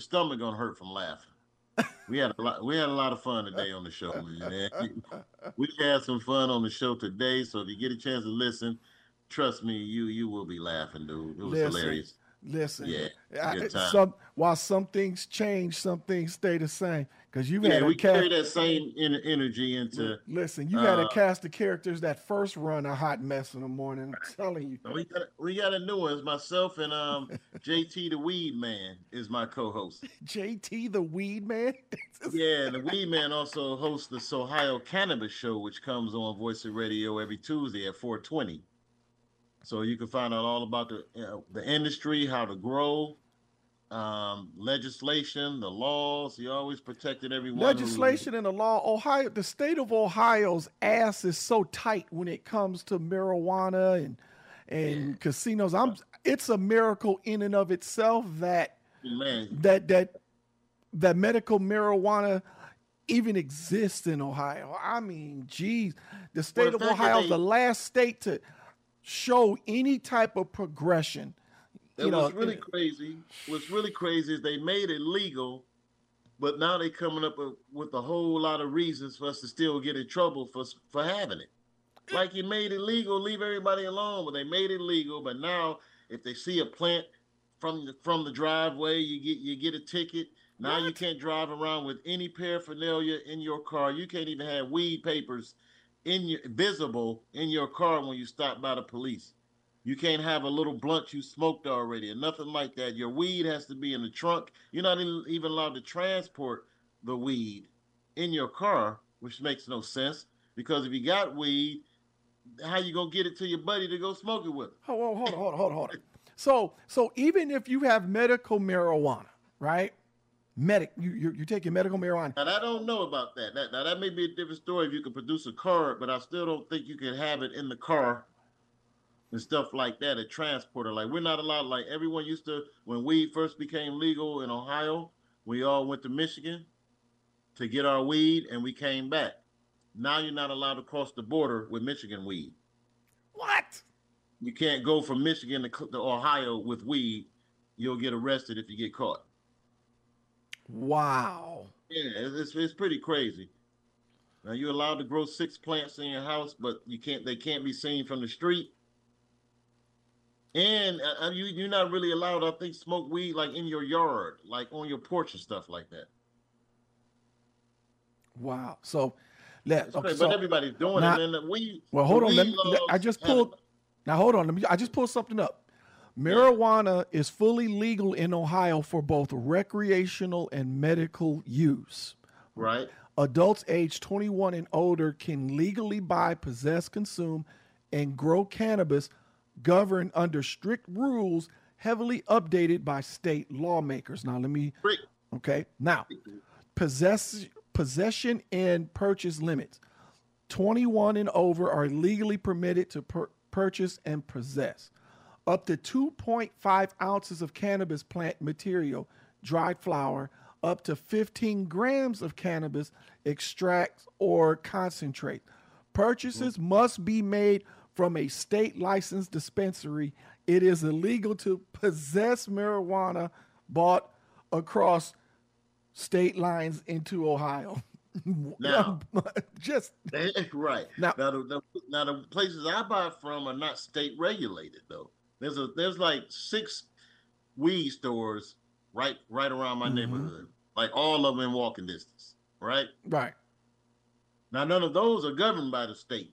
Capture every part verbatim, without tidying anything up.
stomach gonna hurt from laughing. We had a lot. We had a lot of fun today on the show, man. We had some fun on the show today. So if you get a chance to listen, trust me, you you will be laughing, dude. It was Listen, hilarious. listen. Yeah, I, good time. some while some things change, some things stay the same. Because you've Yeah, had a we cast. carry that same en- energy into. Listen, you had a uh cast of characters that first run a hot mess in the morning. I'm telling you, we got we got a new one. It's myself and um J T the Weed Man is my co-host. J T the Weed Man. Yeah, the Weed Man also hosts the Ohio Cannabis Show, which comes on Voice of Radio every Tuesday at four twenty. So you can find out all about the uh, the industry, how to grow, um, legislation, the laws. He always protected everyone who. Legislation and the law. Ohio, the state of Ohio's ass is so tight when it comes to marijuana and Yeah, and casinos. I'm. It's a miracle in and of itself that man. that that that medical marijuana even exists in Ohio. I mean, geez, the Well, state the of fact that Ohio is they the last state to show any type of progression. You that know, was really in, crazy. What's really crazy is they made it legal, but now they coming up with, with a whole lot of reasons for us to still get in trouble for for having it. Like you made it legal, leave everybody alone. But they made it legal. But now, if they see a plant from the from the driveway, you get you get a ticket. Now you what? can't drive around with any paraphernalia in your car. You can't even have weed papers in your visible in your car when you stop by the police. You can't have a little blunt you smoked already or nothing like that. Your weed has to be in the trunk. You're not even allowed to transport the weed in your car, which makes no sense because if you got weed, how you gonna get it to your buddy to go smoke it with him? Hold on, hold on, hold on, hold on, hold on. So, so even if you have medical marijuana, right? Medic, you you you're taking medical marijuana. And I don't know about that. that. Now that may be a different story if you can produce a card, but I still don't think you can have it in the car and stuff like that, a transporter. Like we're not allowed. Like everyone used to when weed first became legal in Ohio. We all went to Michigan to get our weed, and we came back. Now you're not allowed to cross the border with Michigan weed. What? You can't go from Michigan to, to Ohio with weed. You'll get arrested if you get caught. Wow. Yeah, it's, it's pretty crazy. Now you're allowed to grow six plants in your house, but you can't. They can't be seen from the street. And uh, you you're not really allowed, I think, smoke weed like in your yard, like on your porch and stuff like that. Wow. So, let It's okay. crazy, but So everybody's doing it, now, and the weed well, the hold on. Let weed me. Let, I laws just have pulled. Now, hold on. Let me. I just pulled something up. yeah Marijuana is fully legal in Ohio for both recreational and medical use. right. Adults age twenty-one and older can legally buy, possess, consume, and grow cannabis governed under strict rules heavily updated by state lawmakers. Now, let me, Rick, okay. Now, possess, possession and purchase limits. twenty-one and over are legally permitted to pur- purchase and possess up to two point five ounces of cannabis plant material, dried flower, up to fifteen grams of cannabis extract or concentrate. Purchases must be made from a state licensed dispensary. It is illegal to possess marijuana bought across state lines into Ohio. now Just right now, now the, the now the places I buy from are not state regulated though. There's a there's like six weed stores right right around my mhm, neighborhood, like all of them in walking distance. Right right, now, none of those are governed by the state.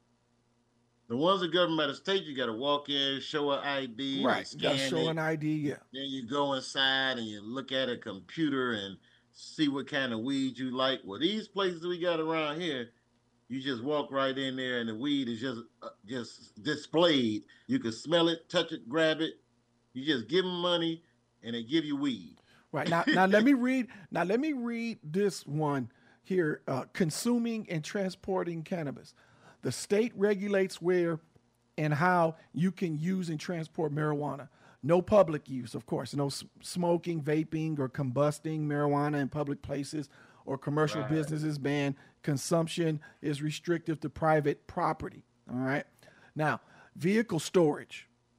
The ones that are governed by the state, you got to walk in, show an I D, they right. Got to scan show it, an I D. Yeah. then you go inside and you look at a computer and see what kind of weed you like. Well, these places we got around here, you just walk right in there and the weed is just uh, just displayed. You can smell it, touch it, grab it. You just give them money and they give you weed. Right now, now let me read. Now let me read this one here. Uh, consuming and transporting cannabis. The state regulates where and how you can use and transport marijuana. No public use, of course. No s- smoking, vaping, or combusting marijuana in public places or commercial Right. businesses banned. Consumption is restrictive to private property. All right. Now, vehicle storage.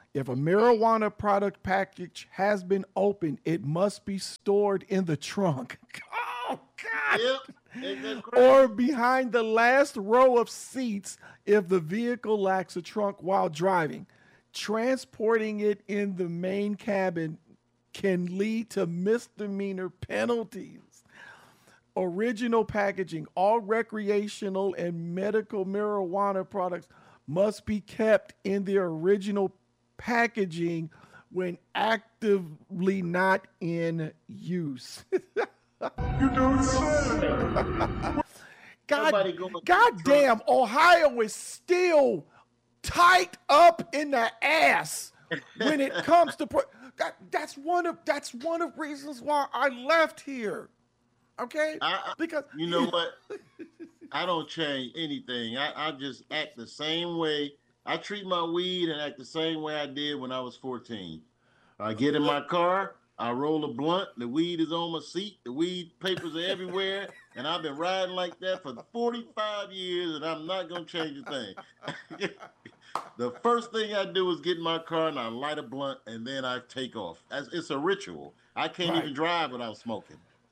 If a marijuana product package has been opened, it must be stored in the trunk. Oh, God. Yep. Or behind the last row of seats if the vehicle lacks a trunk while driving. Transporting it in the main cabin can lead to misdemeanor penalties. Original packaging. All recreational and medical marijuana products must be kept in their original packaging when actively not in use. You don't say. God, God damn, Ohio is still tight up in the ass when it comes to pro- that. That's one of that's one of reasons why I left here. Okay, I, because you know what, I don't change anything. I, I just act the same way. I treat my weed and act the same way I did when I was fourteen. I get in my car, I roll a blunt, the weed is on my seat, the weed papers are everywhere, and I've been riding like that for forty-five years, and I'm not going to change a thing. The first thing I do is get in my car and I light a blunt, and then I take off. It's a ritual. I can't right. even drive without smoking.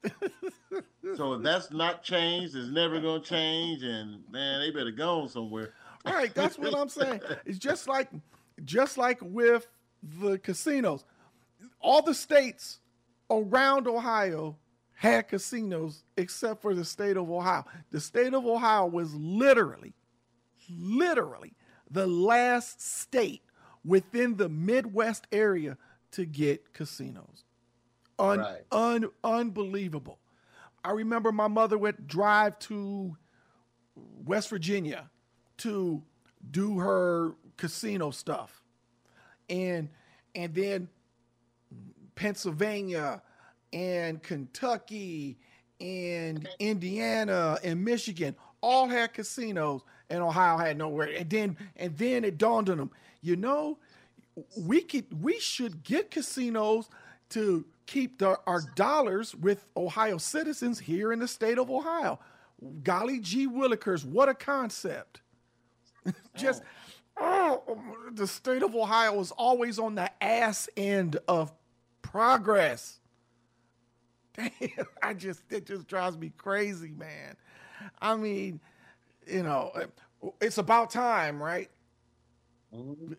So if that's not changed, it's never going to change, and man, they better go on somewhere. Right, that's what I'm saying. It's just like, just like with the casinos. All the states around Ohio had casinos except for the state of Ohio. The state of Ohio was literally, literally the last state within the Midwest area to get casinos. Un- right. un- unbelievable. I remember my mother would drive to West Virginia to do her casino stuff. And and then Pennsylvania and Kentucky and Indiana and Michigan all had casinos, and Ohio had nowhere. And then and then it dawned on them, you know, we could we should get casinos to keep the, our dollars with Ohio citizens here in the state of Ohio. Golly gee willikers, what a concept. Just oh. oh, the state of Ohio is always on the ass end of progress. Damn, I just it just drives me crazy, man. I mean, you know, it's about time, right? Mm-hmm.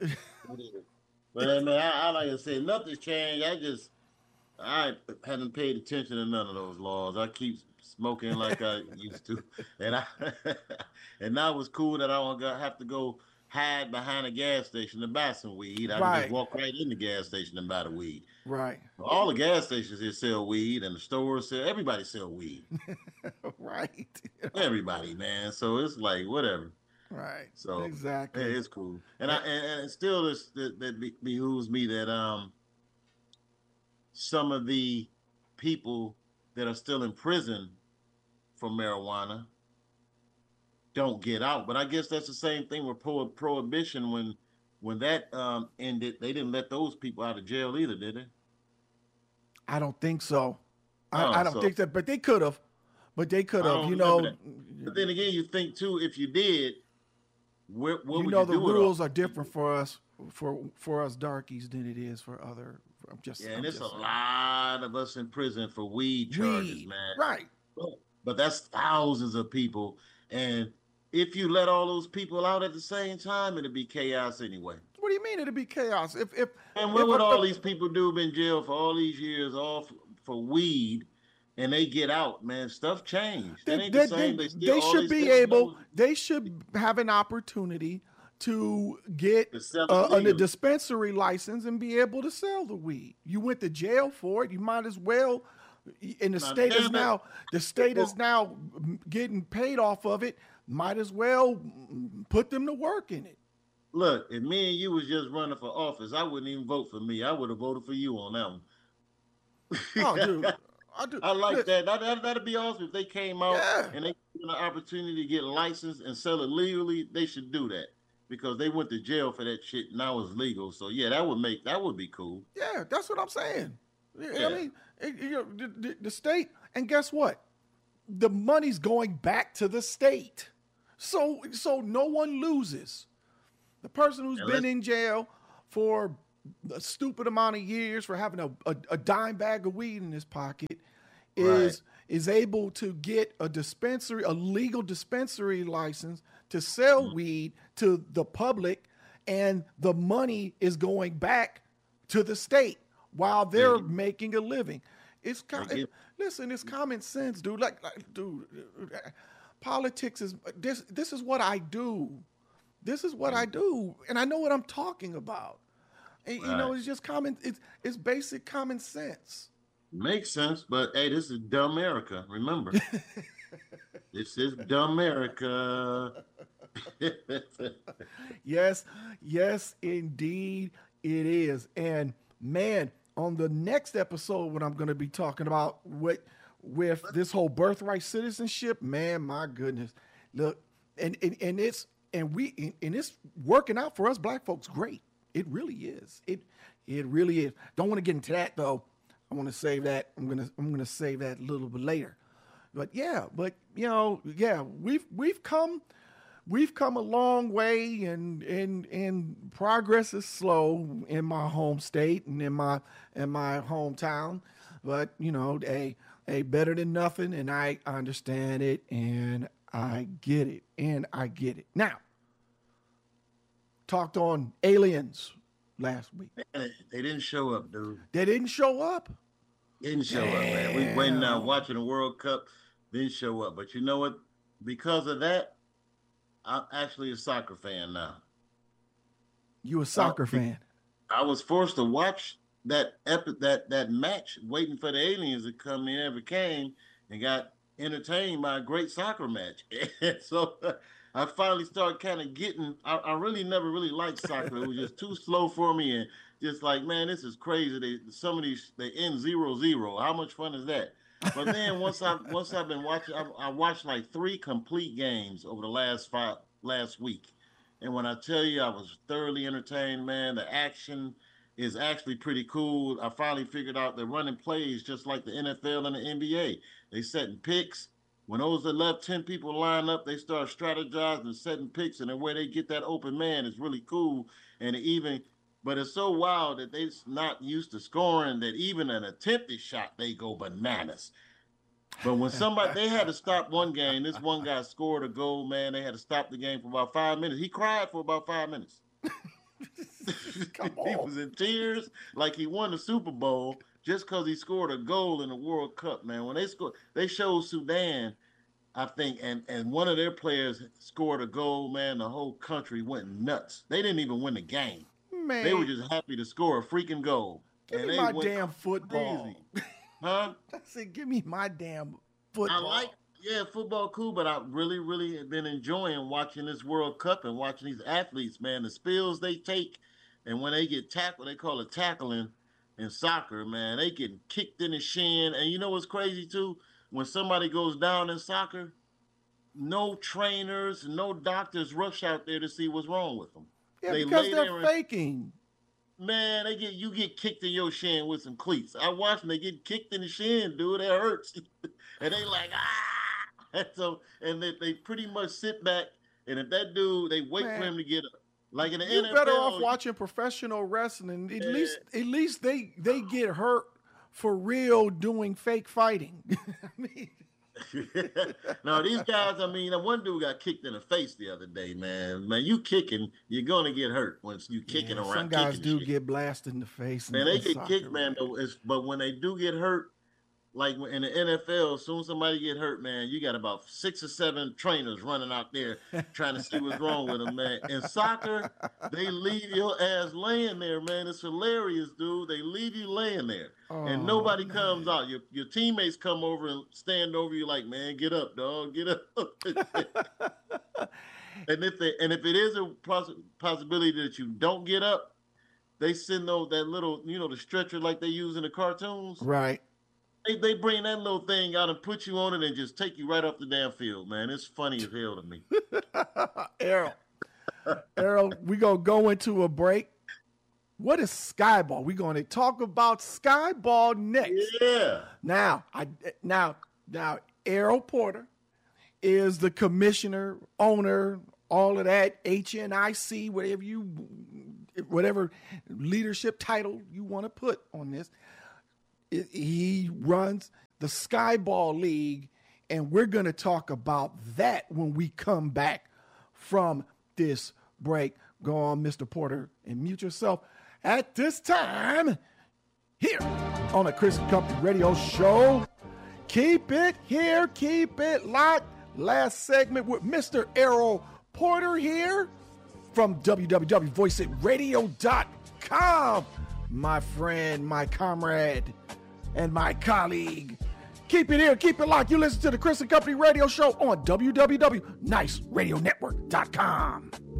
But man, I, I like I say, nothing's changed. I just I haven't paid attention to none of those laws. I keep smoking like I used to, and I and now it's cool that I don't have to go hide behind a gas station to buy some weed. I right. can just walk right in the gas station and buy the weed. Right. All the gas stations here sell weed, and the stores sell. Everybody sell weed. Right. Everybody, man. So it's like whatever. Right. So exactly, yeah, it's cool. And I and, and still this that, that behooves me that um some of the people that are still in prison for marijuana don't get out. But I guess that's the same thing with pro- prohibition. When when that um, ended, they didn't let those people out of jail either, did they? I don't think so. I, oh, I don't so, think that, but they could have. But they could have, you know. That. But then again, you think too, if you did, where, what you would know you the do rules are different for us for for us darkies than it is for other. I'm just yeah, I'm and it's just a lot of us in prison for weed charges, weed. man. Right. But, but that's thousands of people, and if you let all those people out at the same time, it'd be chaos anyway. What do you mean it'd be chaos? If if and what if, would if, all if, these people do in jail for all these years, all for, for weed, and they get out, man? Stuff changed. They, it ain't they, the same. They, they, still, they should be able. Knows. They should have an opportunity to get uh, a dispensary license and be able to sell the weed. You went to jail for it. You might as well. And the now, state is now it. the state is now getting paid off of it. Might as well put them to work in it. Look, if me and you was just running for office, I wouldn't even vote for me. I would have voted for you on that one. Oh, dude. I, do. I like that. that, that that'd be awesome if they came out yeah. and they had an opportunity to get licensed and sell it legally. They should do that because they went to jail for that shit. Now it's legal. So yeah, that would make that would be cool. Yeah, that's what I'm saying. Yeah. I mean, it, you know, the, the, the state, and guess what? The money's going back to the state. So so no one loses. The person who's and been in jail for a stupid amount of years for having a, a, a dime bag of weed in his pocket is right. is able to get a dispensary, a legal dispensary license to sell mm-hmm. weed to the public, and the money is going back to the state while they're mm-hmm. making a living. It's it, listen, it's common sense, dude. Like, like, dude, politics is this. This is what I do. This is what mm-hmm. I do, and I know what I'm talking about. And, right. You know, it's just common. It's it's basic common sense. Makes sense, but hey, this is dumb America. Remember, this is dumb America. Yes, yes, indeed, it is. And man, on the next episode, when I'm going to be talking about what with this whole birthright citizenship, man, my goodness, look, and and, and it's and we and it's working out for us black folks. Great, it really is. It it really is. Don't want to get into that though. I want to save that. I'm gonna I'm gonna save that a little bit later. But yeah, but you know, yeah, we've we've come. We've come a long way, and and and progress is slow in my home state and in my in my hometown. But you know, a a better than nothing, and I understand it, and I get it, and I get it. Now, talked on aliens last week. Man, they didn't show up, dude. They didn't show up. They didn't show Damn. up, man. We waiting now watching the World Cup. Didn't show up, but you know what? Because of that, I'm actually a soccer fan now. You a soccer I, fan? I was forced to watch that epi- that that match, waiting for the aliens to come. They never came, and got entertained by a great soccer match. So uh, I finally started kind of getting. I, I really never really liked soccer. It was just too slow for me, and just like, man, this is crazy. They, some of these they end zero zero. How much fun is that? But then once I once I've been watching, I, I watched like three complete games over the last five last week, and when I tell you I was thoroughly entertained, man, the action is actually pretty cool. I finally figured out they're running plays just like the N F L and the N B A. They setting picks. When those eleven, ten people line up, they start strategizing, setting picks, and the way they get that open man is really cool. And even. But it's so wild that they're not used to scoring that even an attempted shot, they go bananas. But when somebody, they had to stop one game. This one guy scored a goal, man. They had to stop the game for about five minutes. He cried for about five minutes. Come on. He was in tears like he won the Super Bowl just because he scored a goal in the World Cup, man. When they scored, they showed Sudan, I think, and, and one of their players scored a goal, man. The whole country went nuts. They didn't even win the game. Man. They were just happy to score a freaking goal. Give and me they my went damn football. Huh? I said, give me my damn football. I like, yeah, football cool, but I really, really have been enjoying watching this World Cup and watching these athletes, man. The spills they take, and when they get tackled, they call it tackling in soccer, man. They get kicked in the shin. And you know what's crazy, too? When somebody goes down in soccer, no trainers, no doctors rush out there to see what's wrong with them. Yeah, they because they're faking. And, man, they get you get kicked in your shin with some cleats. I watch them; they get kicked in the shin, dude. It hurts, and they like ah. And so, and they, they pretty much sit back, and if that dude, they wait man, for him to get up. Like in the you're N F L, better off watching professional wrestling. At yeah. least, at least they they get hurt for real doing fake fighting. I mean. No, these guys, I mean, one dude got kicked in the face the other day, man. Man, you kicking, you're going to get hurt once you kicking yeah, around. Some guys do shit. Get blasted in the face. Man, they get kicked, man, though, it's, but when they do get hurt, like in the N F L, as soon as somebody get hurt, man, you got about six or seven trainers running out there trying to see what's wrong with them, man. In soccer, they leave your ass laying there, man. It's hilarious, dude. They leave you laying there. Oh, and nobody man. comes out. Your your teammates come over and stand over you like, man, get up, dog, get up. and if they and if it is a poss- possibility that you don't get up, they send those that little, you know, the stretcher like they use in the cartoons. Right. They, they bring that little thing out and put you on it and just take you right off the damn field, man. It's funny as hell to me. Errol, Errol, we're going to go into a break. What is Skyball? We're going to talk about Skyball next. Yeah. Now, I now, now, Errol Porter is the commissioner, owner, all of that, H N I C, whatever you whatever leadership title you want to put on this. It, he runs the Skyball League, and we're going to talk about that when we come back from this break. Go on, Mister Porter, and mute yourself at this time here on the Chris and Company Radio Show. Keep it here. Keep it locked. Last segment with Mister Errol Porter here from w w w dot voice it radio dot com. My friend, my comrade, and my colleague. Keep it here. Keep it locked. You listen to the Chris and Company Radio Show on w w w dot nice radio network dot com.